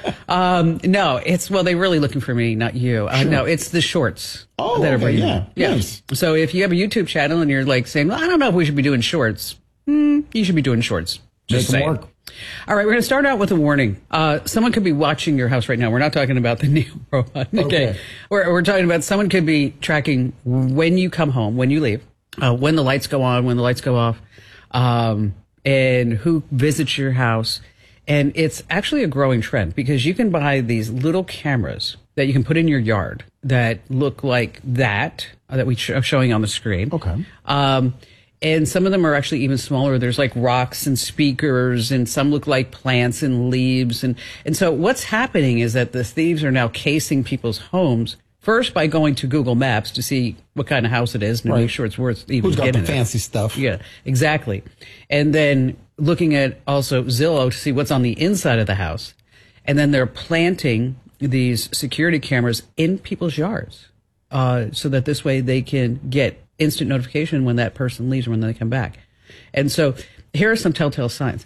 S26: No, they're really looking for me, not you.
S27: Sure.
S26: No, it's the shorts.
S27: Oh,
S26: that are
S27: okay,
S26: bringing
S27: yeah. Nice.
S26: So if you have a YouTube channel and you're like saying, well, I don't know if we should be doing shorts. You should be doing shorts. Just
S27: Make them
S26: saying.
S27: work.
S26: All right, we're going to start out with a warning. Someone could be watching your house right now. We're not talking about the Neo robot. Okay. We're talking about someone could be tracking when you come home, when you leave, when the lights go on, when the lights go off, and who visits your house. And it's actually a growing trend because you can buy these little cameras that you can put in your yard that look like that we are showing on the screen.
S27: Okay.
S26: And some of them are actually even smaller. There's like rocks and speakers, and some look like plants and leaves. And so what's happening is that the thieves are now casing people's homes, first by going to Google Maps to see what kind of house it is and make sure it's worth even
S27: Who's got
S26: getting
S27: the fancy stuff?
S26: Yeah, exactly. And then looking at also Zillow to see what's on the inside of the house. And then they're planting these security cameras in people's yards so that this way they can get instant notification when that person leaves or when they come back. And so here are some telltale signs.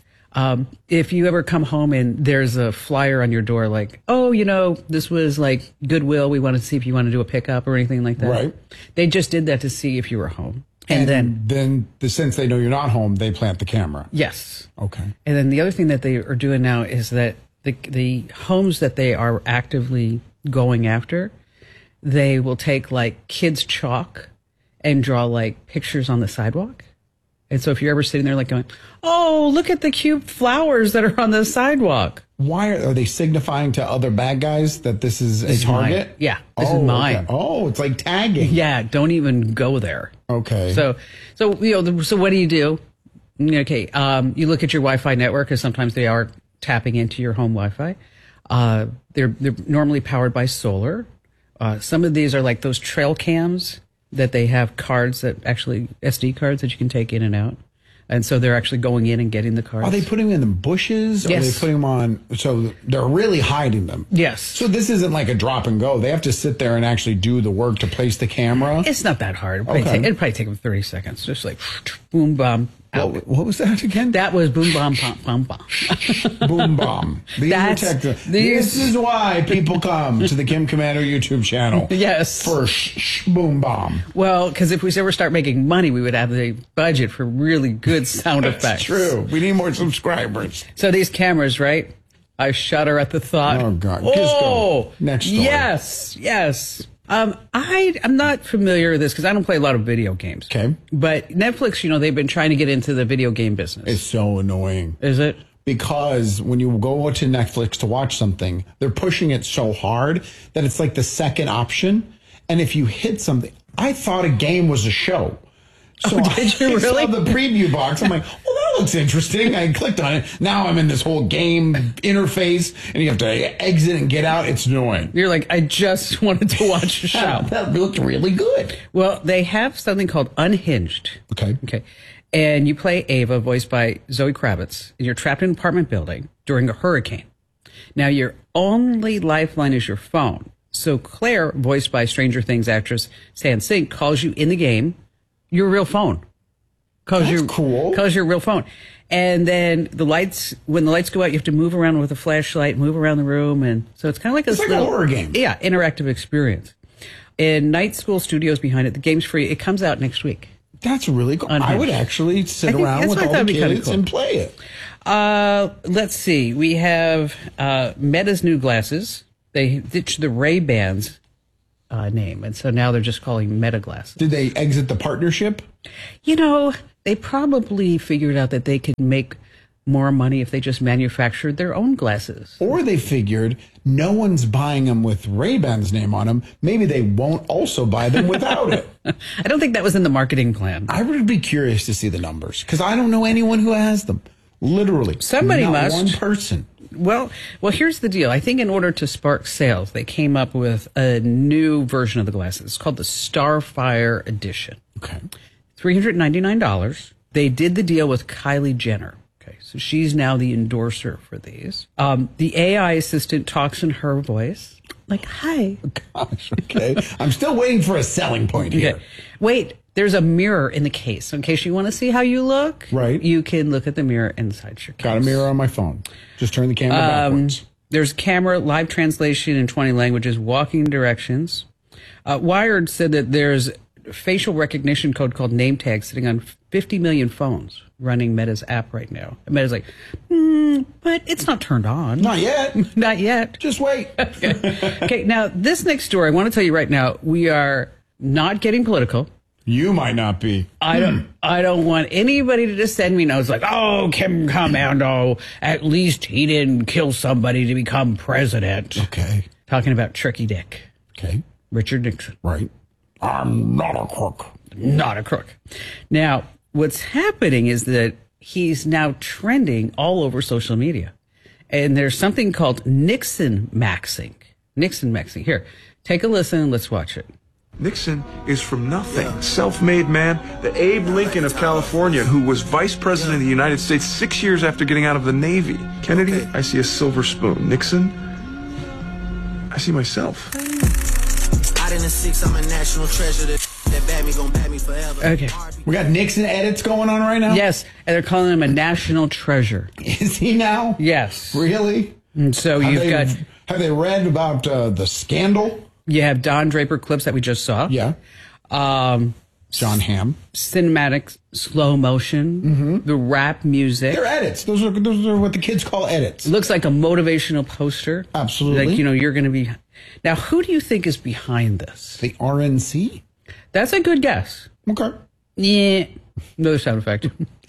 S26: If you ever come home and there's a flyer on your door like, oh, you know, this was like Goodwill. We wanted to see if you want to do a pickup or anything like that.
S27: Right.
S26: They just did that to see if you were home.
S27: And then since they know you're not home, they plant the camera.
S26: Yes.
S27: Okay.
S26: And then the other thing that they are doing now is that the homes that they are actively going after, they will take like kids' chalk and draw like pictures on the sidewalk. And so if you're ever sitting there like going, oh, look at the cute flowers that are on the sidewalk.
S27: Why are they signifying to other bad guys that this is a target?
S26: Mine. Yeah, this is mine.
S27: Okay. Oh, it's like tagging.
S26: Yeah, don't even go there.
S27: Okay.
S26: So you know, so what do you do? Okay, you look at your Wi-Fi network, because sometimes they are tapping into your home Wi-Fi. They're normally powered by solar. Some of these are like those trail cams that they have cards that actually SD cards that you can take in and out. And so they're actually going in and getting the cards.
S27: Are they putting them in the bushes?
S26: Yes.
S27: Are they putting them on? So they're really hiding them.
S26: Yes.
S27: So this isn't like a drop and go. They have to sit there and actually do the work to place the camera.
S26: It's not that hard. It'd probably take them 30 seconds. Just like boom, bomb.
S27: What was that again?
S26: That was boom, bomb, pom, pom, bomb.
S27: Boom, bomb. This is why people come to the Kim Komando YouTube channel.
S26: Yes.
S27: For boom, bomb.
S26: Well, because if we ever start making money, we would have the budget for really good sound effects.
S27: That's true. We need more subscribers.
S26: So these cameras, right? I shudder at the thought.
S27: Oh, God.
S26: Oh,
S27: next story.
S26: Yes. I'm not familiar with this because I don't play a lot of video games.
S27: Okay.
S26: But Netflix, you know, they've been trying to get into the video game business.
S27: It's so annoying.
S26: Is it?
S27: Because when you go to Netflix to watch something, they're pushing it so hard that it's like the second option. And if you hit something, I thought a game was a show. So
S26: did you really?
S27: I saw the preview box. I'm like, oh, that looks interesting. I clicked on it. Now I'm in this whole game interface, and you have to exit and get out. It's annoying.
S26: You're like, I just wanted to watch the show.
S27: That looked really good.
S26: Well, they have something called Unhinged.
S27: Okay.
S26: And you play Ava, voiced by Zoe Kravitz, and you're trapped in an apartment building during a hurricane. Now, your only lifeline is your phone. So Claire, voiced by Stranger Things actress Stan Sink, calls you in the game your real phone.
S27: Cool.
S26: Calls your real phone. And then when the lights go out, you have to move around with a flashlight, move around the room. And so it's kind of like
S27: It's like a horror game.
S26: Yeah, interactive experience. And Night School Studios behind it. The game's free. It comes out next week.
S27: That's really cool. I would actually sit around with all the kids and play it.
S26: Let's see. We have Meta's new glasses. They ditched the Ray-Bans name, and so now they're just calling Meta glasses.
S27: Did they exit the partnership?
S26: You know, they probably figured out that they could make more money if they just manufactured their own glasses.
S27: Or they figured no one's buying them with Ray-Ban's name on them. Maybe they won't also buy them without it.
S26: I don't think that was in the marketing plan.
S27: I would be curious to see the numbers because I don't know anyone who has them. Literally.
S26: Somebody
S27: not
S26: must.
S27: One person.
S26: Well, here's the deal. I think in order to spark sales, they came up with a new version of the glasses. It's called the Starfire Edition.
S27: Okay.
S26: $399. They did the deal with Kylie Jenner. Okay, so she's now the endorser for these. The AI assistant talks in her voice. Like, hi.
S27: Gosh, okay. I'm still waiting for a selling point here.
S26: Okay. Wait, there's a mirror in the case. So in case you want to see how you look,
S27: right?
S26: You can look at the mirror inside your case.
S27: Got a mirror on my phone. Just turn the camera backwards.
S26: There's camera, live translation in 20 languages, walking directions. Wired said that there's facial recognition code called name tag sitting on 50 million phones running Meta's app right now. And Meta's like, but it's not turned on.
S27: Not yet.
S26: Not yet.
S27: Just wait.
S26: Okay, now this next story, I want to tell you right now, we are not getting political.
S27: You might not be.
S26: I don't want anybody to just send me notes like, oh, Kim Commando, at least he didn't kill somebody to become president.
S27: Okay.
S26: Talking about Tricky Dick.
S27: Okay.
S26: Richard Nixon.
S27: Right. I'm not a crook.
S26: Not a crook. Now, what's happening is that he's now trending all over social media. And there's something called Nixon maxing. Nixon maxing. Here, take a listen and let's watch it.
S6: Nixon is from nothing. Self-made man, the Abe Lincoln of California, who was vice president of the United States 6 years after getting out of the Navy. Kennedy, I see a silver spoon. Nixon, I see myself.
S7: Out in the six, I'm a national treasure. That bad me gon' bad me forever.
S26: Okay.
S27: We got Nixon edits going on right now?
S26: Yes, and they're calling him a national treasure.
S27: Is he now?
S26: Yes.
S27: Really?
S26: And so
S27: Have they read about the scandal?
S26: You have Don Draper clips that we just saw.
S27: Yeah. John Hamm.
S26: Cinematic slow motion. The rap music.
S27: They're edits. Those are what the kids call edits.
S26: It looks like a motivational poster.
S27: Absolutely.
S26: Like, you're going to be... Now, who do you think is behind this?
S27: The RNC?
S26: That's a good guess.
S27: Okay.
S26: Yeah. Another sound effect.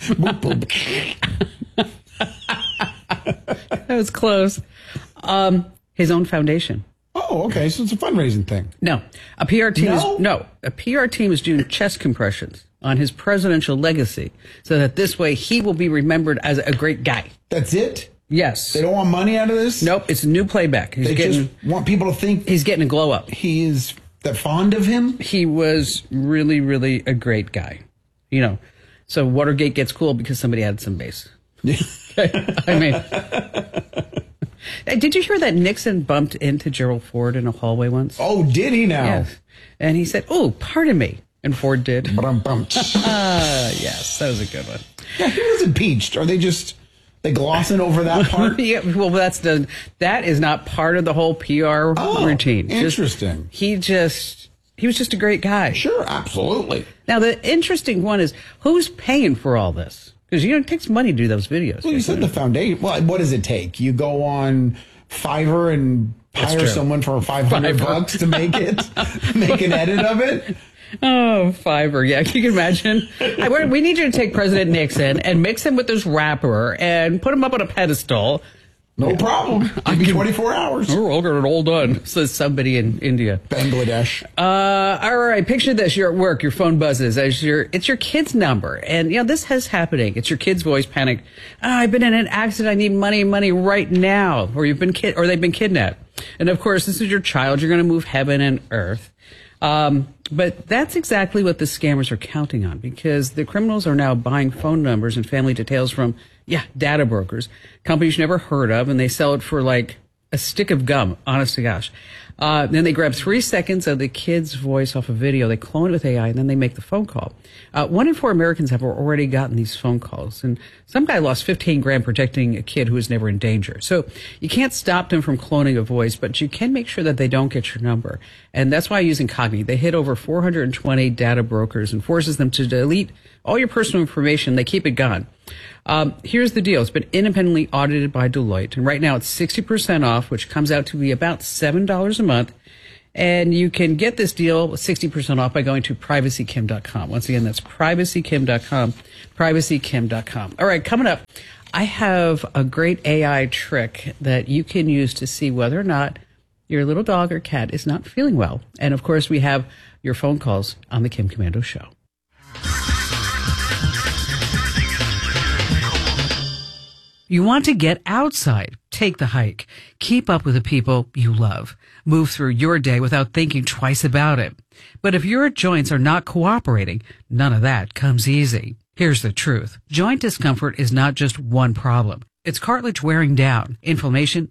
S26: That was close. His own foundation.
S27: Oh, okay. So it's a fundraising thing.
S26: No. A PR team is doing chest compressions on his presidential legacy so that this way he will be remembered as a great guy.
S27: That's it?
S26: Yes.
S27: They don't want money out of this?
S26: Nope. It's a new playback.
S27: They just want people to think
S26: he's getting a glow up.
S27: He is that fond of him?
S26: He was really, really a great guy. You know, so Watergate gets cool because somebody added some bass. I mean... Did you hear that Nixon bumped into Gerald Ford in a hallway once?
S27: Oh, did he now?
S26: Yes. And he said, oh, pardon me. And Ford did. Yes, that was a good one.
S27: Yeah, he was impeached. Are they glossing over that part?
S26: Yeah, well, that is not part of the whole PR routine.
S27: Interesting.
S26: He was just a great guy.
S27: Sure, absolutely.
S26: Now, the interesting one is, who's paying for all this? Because, it takes money to do those videos.
S27: Well, you said the foundation. Well, what does it take? You go on Fiverr and hire someone for $500 to make an edit of it?
S26: Oh, Fiverr. Yeah, you can imagine. We need you to take President Nixon and mix him with this rapper and put him up on a pedestal
S27: No problem. Give me 24 hours.
S26: I'll get it all done, says somebody in India.
S27: Bangladesh.
S26: All right, picture this. You're at work, your phone buzzes it's your kid's number. And, this is happening. It's your kid's voice, panicked. I've been in an accident. I need money right now. Or they've been kidnapped. And, of course, this is your child. You're going to move heaven and earth. But that's exactly what the scammers are counting on, because the criminals are now buying phone numbers and family details from, data brokers, companies you never heard of, and they sell it for like a stick of gum, honest to gosh. Then they grab 3 seconds of the kid's voice off a video, they clone it with AI, and then they make the phone call. 1 in 4 Americans have already gotten these phone calls, and some guy lost $15,000 protecting a kid who was never in danger. So you can't stop them from cloning a voice, but you can make sure that they don't get your number. And that's why I use Incogni. They hit over 420 data brokers and forces them to delete all your personal information. They keep it gone. Here's the deal. It's been independently audited by Deloitte, and right now it's 60% off, which comes out to be about $7 a month. And you can get this deal 60% off by going to privacykim.com. Once again, that's privacykim.com, privacykim.com. All right, coming up, I have a great AI trick that you can use to see whether or not your little dog or cat is not feeling well. And of course, we have your phone calls on the Kim Komando Show. You want to get outside, take the hike, keep up with the people you love, move through your day without thinking twice about it. But if your joints are not cooperating, none of that comes easy. Here's the truth. Joint discomfort is not just one problem. It's cartilage wearing down, inflammation,